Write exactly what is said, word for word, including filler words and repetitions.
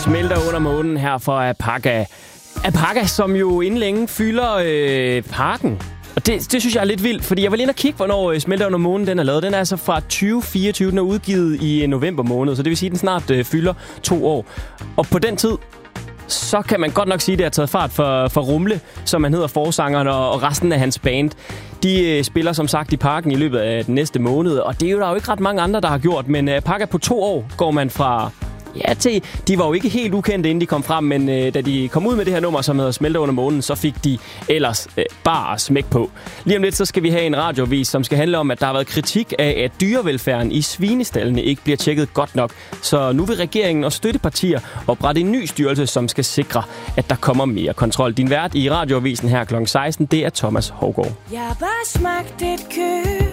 Smelter under månen her for Apaka. Apaka, som jo inden længe fylder øh, parken. Og det, det synes jeg er lidt vildt, fordi jeg vil ind og kigge, hvornår Smelter under månen den er lavet. Den er altså fra tyve fireogtyve, den er udgivet i november måned, så det vil sige, at den snart øh, fylder to år. Og på den tid, så kan man godt nok sige, at det har taget fart for, for Rumle, som han hedder, forsangeren, og, og resten af hans band. De øh, spiller som sagt i parken i løbet af den næste måned, og det er jo der jo ikke ret mange andre, der har gjort. Men øh, Apaka på to år går man fra... Ja, til, de var jo ikke helt ukendte, inden de kom frem, men øh, da de kom ud med det her nummer, som hedder Smelter under månen, så fik de ellers øh, bare smæk på. Lige om lidt, så skal vi have en radiovis, som skal handle om, at der har været kritik af, at dyrevelfærden i svinestallene ikke bliver tjekket godt nok. Så nu vil regeringen og støttepartier oprette en ny styrelse, som skal sikre, at der kommer mere kontrol. Din vært i radiovisen her klokken seksten, det er Thomas Hougaard. Jeg har bare smagt et kød